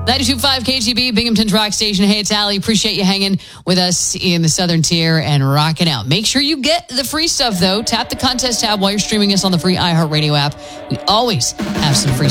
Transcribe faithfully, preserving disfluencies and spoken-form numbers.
ninety-two point five K G B, Binghamton's Rock Station. Hey, it's Allie. Appreciate you hanging with us in the Southern Tier and rocking out. Make sure you get the free stuff, though. Tap the contest tab while you're streaming us on the free iHeartRadio app. We always have some free